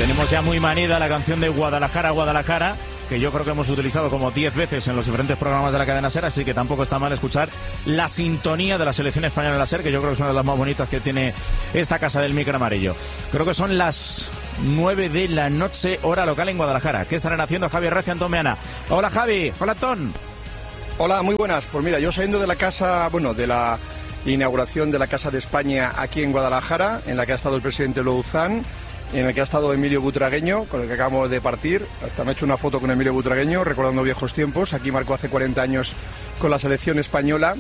Tenemos ya muy manida la canción de Guadalajara, Guadalajara, que yo creo que hemos utilizado como 10 veces en los diferentes programas de la cadena SER, así que tampoco está mal escuchar la sintonía de la selección española en la SER, que yo creo que es una de las más bonitas que tiene esta casa del micro amarillo. Creo que son las 9 de la noche, hora local en Guadalajara. ¿Qué estarán haciendo Javier Reza y Antón Meana? Hola Javi, hola Antón. Hola, muy buenas. Pues mira, yo saliendo de la casa, de la inauguración de la Casa de España aquí en Guadalajara, en la que ha estado el presidente Louzán, en el que ha estado Emilio Butragueño, con el que acabamos de partir. Hasta me he hecho una foto con Emilio Butragueño, recordando viejos tiempos. Aquí marcó hace 40 años con la selección española.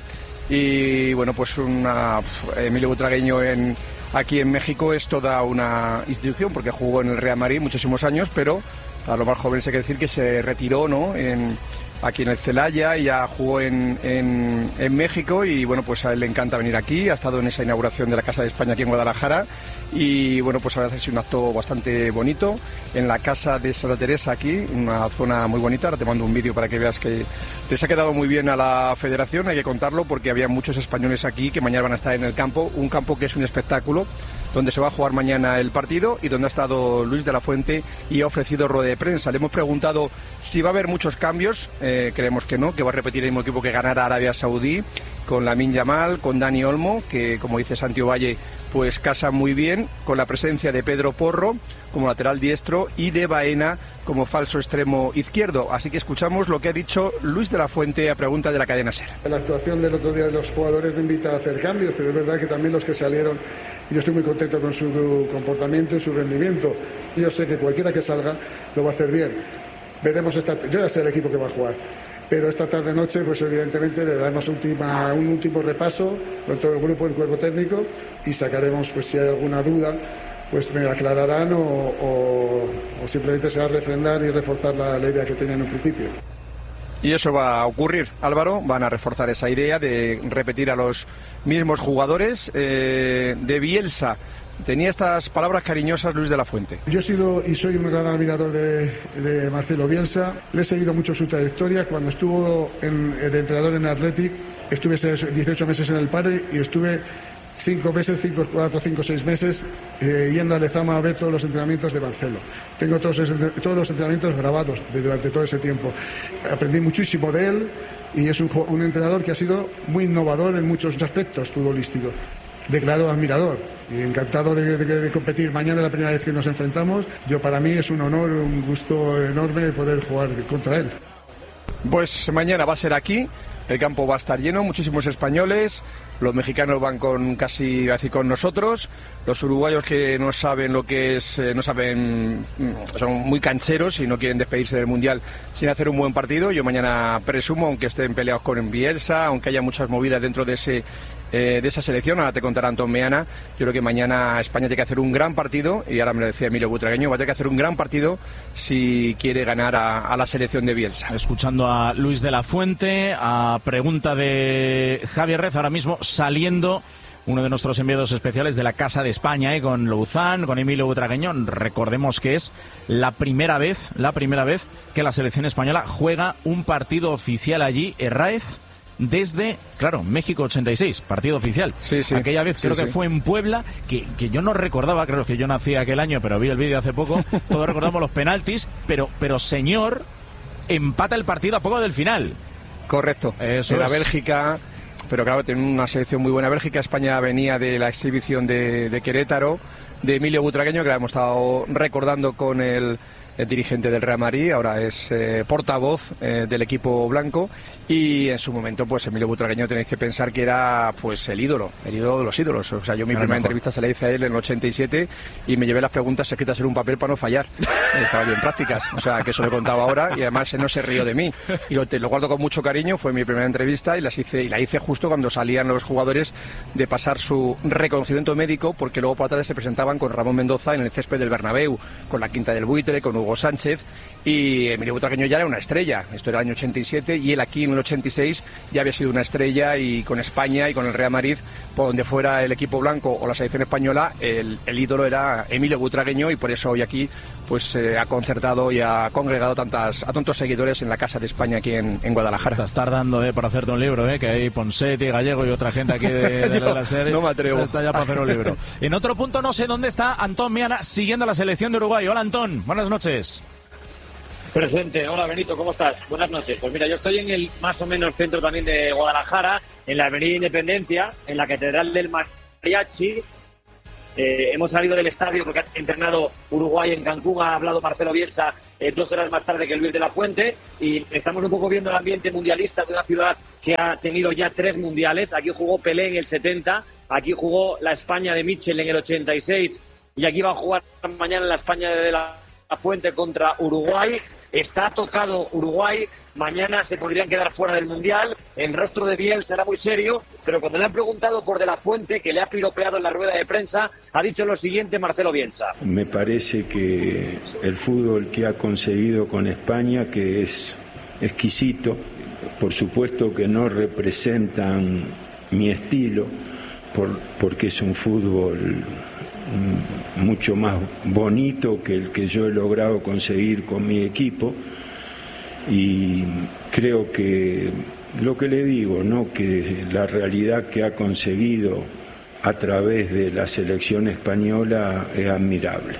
Y bueno, pues Emilio Butragueño aquí en México es toda una institución, porque jugó en el Real Madrid muchísimos años, pero a los más jóvenes hay que decir que se retiró, ¿no?, aquí en el Celaya, y ya jugó en México, y bueno, pues a él le encanta venir aquí. Ha estado en esa inauguración de la Casa de España aquí en Guadalajara, y bueno, pues a veces un acto bastante bonito en la Casa de Santa Teresa, aquí, una zona muy bonita. Ahora te mando un vídeo para que veas que les ha quedado muy bien a la federación, hay que contarlo, porque había muchos españoles aquí que mañana van a estar en el campo, un campo que es un espectáculo, donde se va a jugar mañana el partido y donde ha estado Luis de la Fuente y ha ofrecido rueda de prensa. Le hemos preguntado si va a haber muchos cambios, creemos que no, que va a repetir el mismo equipo que ganara Arabia Saudí, con Lamine Yamal, con Dani Olmo, que como dice Santi Ovalle, pues casa muy bien, con la presencia de Pedro Porro como lateral diestro y de Baena como falso extremo izquierdo. Así que escuchamos lo que ha dicho Luis de la Fuente a pregunta de la cadena SER. La actuación del otro día de los jugadores me invita a hacer cambios, pero es verdad que también los que salieron, yo estoy muy contento con su comportamiento y su rendimiento. Yo sé que cualquiera que salga lo va a hacer bien. Veremos yo ya sé el equipo que va a jugar, pero esta tarde-noche, pues evidentemente le daremos un último repaso con todo el grupo, el cuerpo técnico, y sacaremos, pues si hay alguna duda, pues me aclararán o simplemente se va a refrendar y reforzar la idea que tenían en un principio. Y eso va a ocurrir, Álvaro. Van a reforzar esa idea de repetir a los mismos jugadores. De Bielsa tenía estas palabras cariñosas Luis de la Fuente. Yo he sido y soy un gran admirador de Marcelo Bielsa. Le he seguido mucho su trayectoria. Cuando estuvo de entrenador en Athletic, estuve 18 meses en el Padre y estuve 5 meses, 6 meses yendo a Lezama a ver todos los entrenamientos de Marcelo. Tengo todos los entrenamientos grabados durante todo ese tiempo. Aprendí muchísimo de él y es un entrenador que ha sido muy innovador en muchos aspectos futbolísticos. Declarado admirador y encantado de competir mañana, la primera vez que nos enfrentamos. Para mí es un honor, un gusto enorme poder jugar contra él. Pues mañana va a ser aquí. El campo va a estar lleno, muchísimos españoles. Los mexicanos van con nosotros. Los uruguayos que no saben lo que es, son muy cancheros y no quieren despedirse del Mundial sin hacer un buen partido. Yo mañana presumo, aunque estén peleados con Bielsa, aunque haya muchas movidas dentro de esa selección, ahora te contará Antón Meana, yo creo que mañana España tiene que hacer un gran partido, y ahora me lo decía Emilio Butragueño, va a tener que hacer un gran partido si quiere ganar a la selección de Bielsa. Escuchando a Luis de la Fuente, a pregunta de Javier Reza, ahora mismo saliendo uno de nuestros enviados especiales de la Casa de España, con Louzán, con Emilio Butragueño. Recordemos que es la primera vez que la selección española juega un partido oficial allí, Herráez, desde, México 86, partido oficial. Sí. Aquella vez creo que fue en Puebla, que yo no recordaba, creo que yo nací aquel año, pero vi el vídeo hace poco, todos recordamos los penaltis, pero señor, empata el partido a poco del final. Correcto. Eso era es. Bélgica, pero claro, tiene una selección muy buena Bélgica. España venía de la exhibición de Querétaro, de Emilio Butragueño, que la hemos estado recordando con el dirigente del Real Madrid, ahora es portavoz del equipo blanco, y en su momento pues Emilio Butragueño tenéis que pensar que era pues el ídolo de los ídolos. O sea, yo mi primera entrevista se la hice a él en el 87 y me llevé las preguntas escritas en un papel para no fallar. Estaba bien prácticas, o sea, que eso le contaba ahora, y además él no se rió de mí y lo guardo con mucho cariño. Fue mi primera entrevista y la hice justo cuando salían los jugadores de pasar su reconocimiento médico, porque luego por la tarde se presentaban con Ramón Mendoza en el césped del Bernabéu, con la Quinta del Buitre, con Hugo Sánchez, y Emilio Butragueño ya era una estrella. Esto era el año 87 y él aquí en el 86 ya había sido una estrella, y con España y con el Real Madrid, por donde fuera el equipo blanco o la selección española, el ídolo era Emilio Butragueño, y por eso hoy aquí pues ha concertado y ha congregado a tantos seguidores en la Casa de España aquí en Guadalajara. Estás tardando para hacerte un libro, que hay Ponsetti, Gallego y otra gente aquí de la serie. No me atrevo. Está ya para hacer un libro. En otro punto no sé dónde está Antón Meana siguiendo la selección de Uruguay. Hola Antón, buenas noches. Presente, hola Benito, ¿cómo estás? Buenas noches. Pues mira, yo estoy en el más o menos centro también de Guadalajara, en la Avenida Independencia, en la Catedral del Mariachi. Hemos salido del estadio porque ha entrenado Uruguay en Cancún, ha hablado Marcelo Bielsa 2 horas más tarde que Luis de la Fuente, y estamos un poco viendo el ambiente mundialista de una ciudad que ha tenido ya 3 mundiales. Aquí jugó Pelé en el 70, aquí jugó la España de Mitchell en el 86, y aquí va a jugar mañana la España de la Fuente contra Uruguay. Está tocado Uruguay, mañana se podrían quedar fuera del Mundial. El rostro de Biel será muy serio, pero cuando le han preguntado por De la Fuente, que le ha piropeado en la rueda de prensa, ha dicho lo siguiente Marcelo Bielsa. Me parece que el fútbol que ha conseguido con España, que es exquisito, por supuesto que no representan mi estilo, porque es un fútbol mucho más bonito que el que yo he logrado conseguir con mi equipo, y creo que lo que le digo, ¿no?, que la realidad que ha conseguido a través de la selección española es admirable.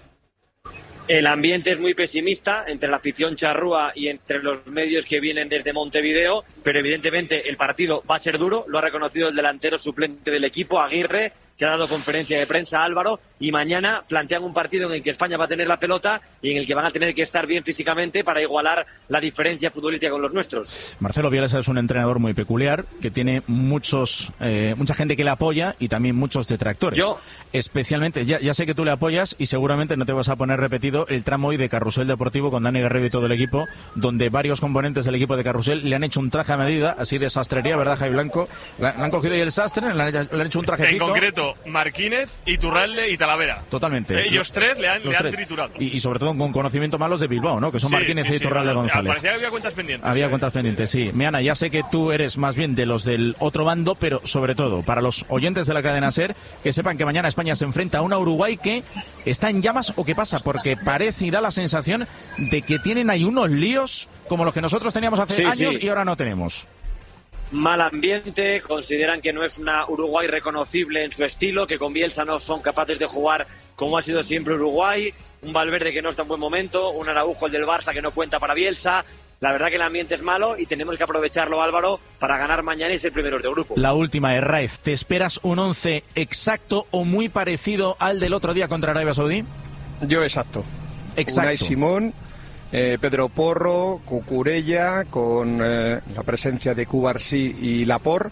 El ambiente es muy pesimista entre la afición charrúa y entre los medios que vienen desde Montevideo, pero evidentemente el partido va a ser duro, lo ha reconocido el delantero suplente del equipo, Aguirre, que ha dado conferencia de prensa a Álvaro, y mañana plantean un partido en el que España va a tener la pelota y en el que van a tener que estar bien físicamente para igualar la diferencia futbolística con los nuestros. Marcelo Bielsa es un entrenador muy peculiar, que tiene mucha gente que le apoya y también muchos detractores. Yo, especialmente, ya sé que tú le apoyas y seguramente no te vas a poner repetido el tramo hoy de Carrusel Deportivo con Dani Garrido y todo el equipo, donde varios componentes del equipo de Carrusel le han hecho un traje a medida, así de sastrería, ¿verdad, Jaime Blanco? Le han cogido ahí el sastre, le han hecho un trajecito. En concreto, Marquínez, Iturralde y Talavera. Totalmente. Ellos tres le han triturado. Y sobre todo con conocimiento malos de Bilbao, ¿no? Que son Marquínez y Iturralde González. Parecía que había cuentas pendientes. Había cuentas pendientes, sí. Meana, ya sé que tú eres más bien de los del otro bando, pero sobre todo, para los oyentes de la cadena SER, que sepan que mañana España se enfrenta a una Uruguay que está en llamas, ¿o qué pasa? Porque parece y da la sensación de que tienen ahí unos líos como los que nosotros teníamos hace años y ahora no tenemos. Mal ambiente, consideran que no es una Uruguay reconocible en su estilo, que con Bielsa no son capaces de jugar como ha sido siempre Uruguay, un Valverde que no está en buen momento, un Araujo, el del Barça, que no cuenta para Bielsa. La verdad que el ambiente es malo y tenemos que aprovecharlo, Álvaro, para ganar mañana y ser primeros de grupo. La última, Herráez, ¿te esperas un 11 exacto o muy parecido al del otro día contra Arabia Saudí? Yo exacto. Exacto. Unai Simón, Pedro Porro, Cucurella, con la presencia de Cubarsí y Laporte,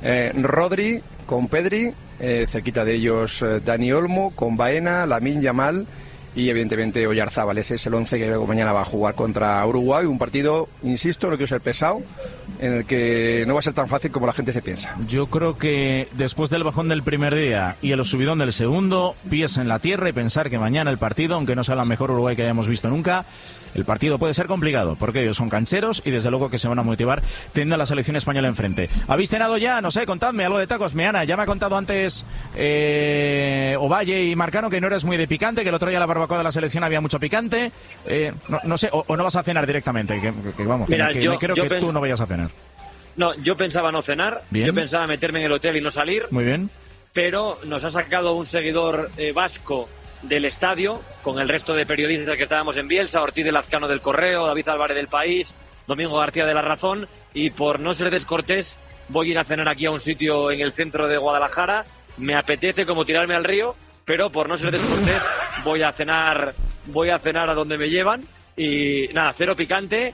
Rodri con Pedri, cerquita de ellos Dani Olmo, con Baena, Lamine Yamal y evidentemente Oyarzábal. Ese es el 11 que mañana va a jugar contra Uruguay, un partido, insisto, no quiero ser pesado, en el que no va a ser tan fácil como la gente se piensa. Yo creo que después del bajón del primer día y el subidón del segundo, pies en la tierra y pensar que mañana el partido, aunque no sea la mejor Uruguay que hayamos visto nunca, el partido puede ser complicado, porque ellos son cancheros y desde luego que se van a motivar teniendo a la selección española enfrente. ¿Habéis cenado ya? No sé, contadme algo de tacos. Meana, ya me ha contado antes Ovalle y Marcano que no eres muy de picante, que el otro día la barbacoa de la selección había mucho picante. No sé, o no vas a cenar directamente, que vamos, mira, yo creo que tú no vayas a cenar. No, yo pensaba no cenar, bien. Yo pensaba meterme en el hotel y no salir. Muy bien. Pero nos ha sacado un seguidor vasco del estadio, con el resto de periodistas que estábamos en Bielsa, Ortiz de Lazcano del Correo, David Álvarez del País, Domingo García de La Razón, y por no ser descortés voy a ir a cenar aquí a un sitio en el centro de Guadalajara. Me apetece como tirarme al río, pero por no ser descortés voy a cenar a donde me llevan, y nada, cero picante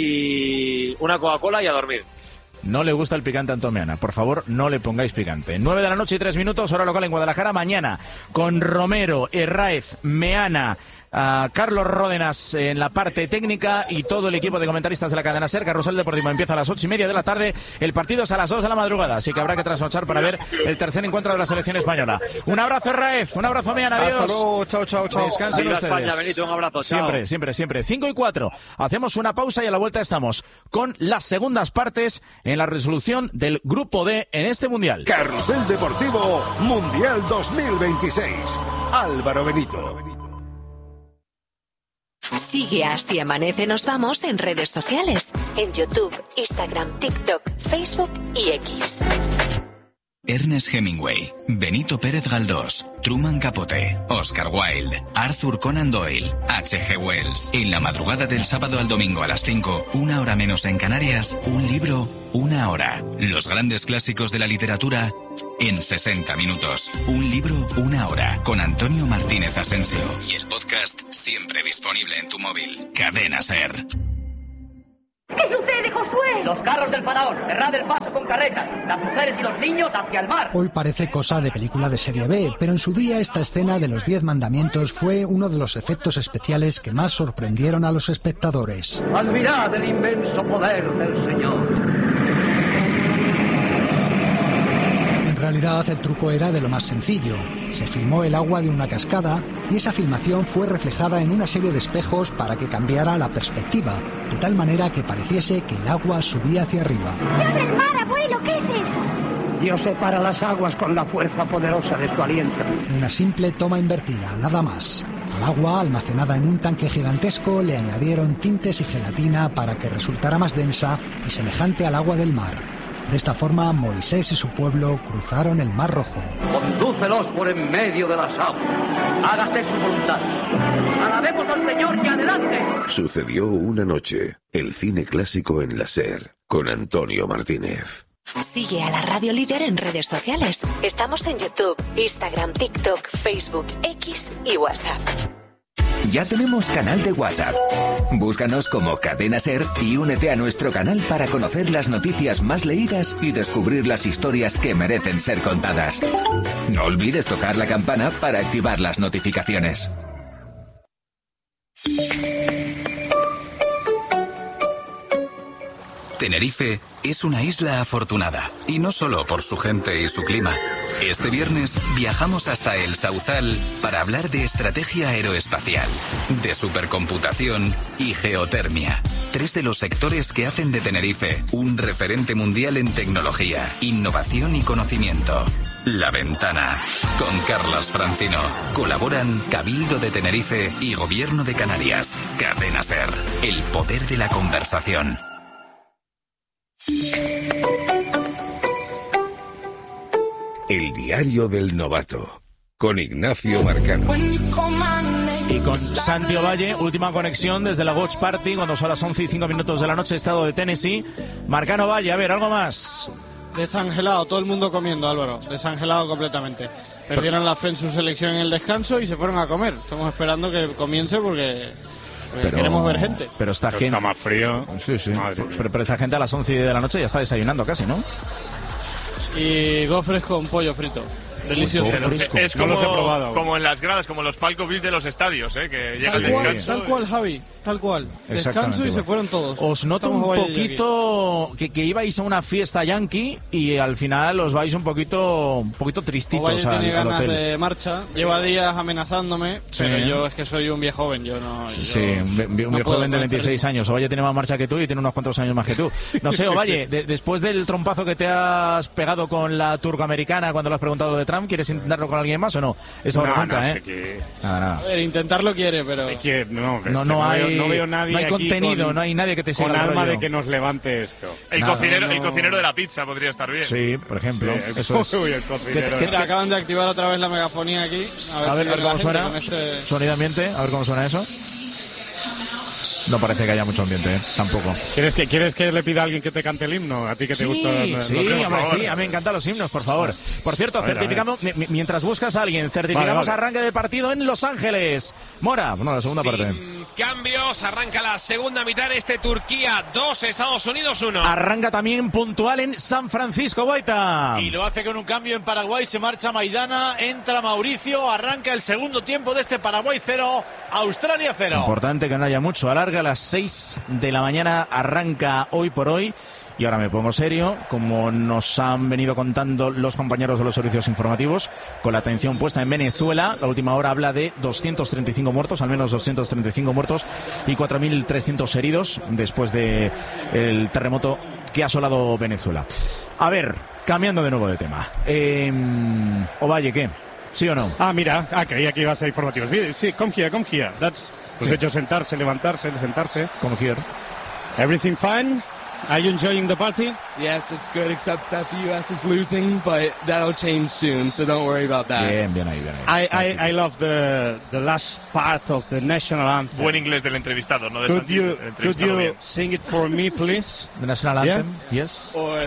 y una Coca-Cola y a dormir. No le gusta el picante a Antón Meana. Por favor, no le pongáis picante. 9 de la noche y 3 minutos, hora local en Guadalajara. Mañana con Romero, Herráez, Meana, a Carlos Ródenas en la parte técnica y todo el equipo de comentaristas de la cadena SER. Carrusel Deportivo empieza a las 8:30 de la tarde, el partido es a las 2 de la madrugada, así que habrá que trasnochar para ver el tercer encuentro de la selección española. Un abrazo, Raez, un abrazo, Mean, adiós. Hasta luego, chao. Descansen ustedes. España, Benito, un abrazo, chao. Siempre. 5:04. Hacemos una pausa y a la vuelta estamos con las segundas partes en la resolución del Grupo D en este Mundial. Carrusel Deportivo Mundial 2026. Álvaro Benito. Sigue a Así Amanece Nos Vamos en redes sociales, en YouTube, Instagram, TikTok, Facebook y X. Ernest Hemingway, Benito Pérez Galdós, Truman Capote, Oscar Wilde, Arthur Conan Doyle, H.G. Wells. En la madrugada del sábado al domingo a las 5, 1 hora menos en Canarias, un libro, 1 hora. Los grandes clásicos de la literatura en 60 minutos. Un libro, 1 hora. Con Antonio Martínez Asensio. Y el podcast siempre disponible en tu móvil. Cadena SER. ¿Qué sucede, Josué? Los carros del faraón, cerrad el paso con carretas, las mujeres y los niños hacia el mar. Hoy parece cosa de película de serie B, pero en su día esta escena de los 10 mandamientos fue uno de los efectos especiales que más sorprendieron a los espectadores. Admirad el inmenso poder del Señor. En realidad el truco era de lo más sencillo. Se filmó el agua de una cascada y esa filmación fue reflejada en una serie de espejos para que cambiara la perspectiva, de tal manera que pareciese que el agua subía hacia arriba. ¡Se abre el mar, abuelo! ¿Qué es eso? Dios separa las aguas con la fuerza poderosa de su aliento. Una simple toma invertida, nada más. Al agua, almacenada en un tanque gigantesco, le añadieron tintes y gelatina para que resultara más densa y semejante al agua del mar. De esta forma, Moisés y su pueblo cruzaron el Mar Rojo. Condúcelos por en medio de las aguas. Hágase su voluntad. Alabemos al Señor y adelante. Sucedió una noche. El cine clásico en la SER. Con Antonio Martínez. Sigue a la radio líder en redes sociales. Estamos en YouTube, Instagram, TikTok, Facebook, X y WhatsApp. Ya tenemos canal de WhatsApp. Búscanos como Cadena SER y únete a nuestro canal para conocer las noticias más leídas y descubrir las historias que merecen ser contadas. No olvides tocar la campana para activar las notificaciones. Tenerife es una isla afortunada, y no solo por su gente y su clima. Este viernes viajamos hasta el Sauzal para hablar de estrategia aeroespacial, de supercomputación y geotermia. 3 de los sectores que hacen de Tenerife un referente mundial en tecnología, innovación y conocimiento. La Ventana, con Carlas Francino. Colaboran Cabildo de Tenerife y Gobierno de Canarias. Cadena SER, el poder de la conversación. El diario del novato, con Ignacio Marcano. Y con Santi Ovalle, última conexión desde la Watch Party, cuando son las 11:05 de la noche, estado de Tennessee. Marcano Valle, a ver, ¿algo más? Desangelado, todo el mundo comiendo, Álvaro. Desangelado completamente. Perdieron la fe en su selección en el descanso y se fueron a comer. Estamos esperando que comience porque queremos ver gente. Pero esta gente... Está más frío. Sí. Pero esta gente a las 11 de la noche ya está desayunando casi, ¿no? Y gofres con pollo frito. Delicioso. Es como en las gradas, como los palcos VIP de los estadios, que llega el descanso. Tal cual, Javi, tal cual. Descanso y se fueron todos. Os noto un poquito que ibais a una fiesta yankee y al final os vais un poquito tristitos al ganas hotel. De marcha, lleva días amenazándome, pero yo es que soy un viejo joven, un viejo joven de 26 años. Ovalle tiene más marcha que tú y tiene unos cuantos años más que tú. No sé, Ovalle, después del trompazo que te has pegado con la turcoamericana cuando le has preguntado de Trump, ¿quieres intentarlo con alguien más o no? Esa pregunta, Nada. A ver, intentarlo quiere, pero... No veo nadie, no hay contenido, no hay nadie que te siga con alma de que nos levante esto. El cocinero de la pizza podría estar bien. Sí, por ejemplo. Eso es. Uy, el cocinero. ¿Qué acaban de activar otra vez la megafonía aquí? A ver cómo suena. Sonido ambiente, a ver cómo suena eso. No parece que haya mucho ambiente, tampoco. ¿Quieres que le pida a alguien que te cante el himno? ¿A ti que te gusta? Sí, a mí me encantan los himnos, por favor. Por cierto, certificamos, mientras buscas a alguien, certificamos arranque de partido en Los Ángeles. Mora, la segunda parte. cambios. Arranca la segunda mitad en Turquía 2, Estados Unidos 1. Arranca también puntual en San Francisco, Guaita. Y lo hace con un cambio en Paraguay. Se marcha Maidana, entra Mauricio. Arranca el segundo tiempo de Paraguay 0, Australia 0. Importante que no haya mucho. Alarga a las 6 de la mañana. Arranca hoy por hoy. Y ahora me pongo serio, como nos han venido contando los compañeros de los servicios informativos, con la atención puesta en Venezuela. La última hora habla de 235 muertos, al menos 235 muertos y 4.300 heridos después de el terremoto que ha asolado Venezuela. A ver, cambiando de nuevo de tema. Ovalle, ¿qué? ¿Sí o no? Mira, creía que ibas a informativos. Sí, come here. That's, pues hecho sentarse, levantarse, sentarse. Come here. Everything fine? Are you enjoying the party? Yes, it's good, except that the US is losing, but that'll change soon, so don't worry about that. Bien ahí. I love the last part of the national anthem. Buen inglés del entrevistado, no de Could you sing it for me, please? The national anthem, yes.